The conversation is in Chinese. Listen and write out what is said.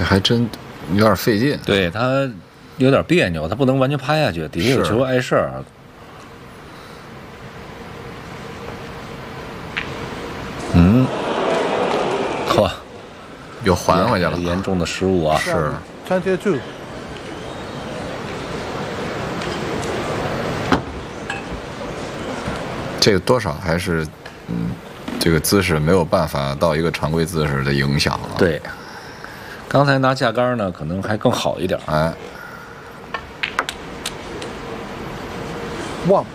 这还真有点费劲。 对他有点别扭，他不能完全趴下去，底下有球碍事儿。嚯， 又还回去了， 严重的失误啊！ 是。 22。 这个多少还是，这个姿势没有办法到一个常规姿势的影响了。 对，刚才拿架杆呢，可能还更好一点。 哎。 1。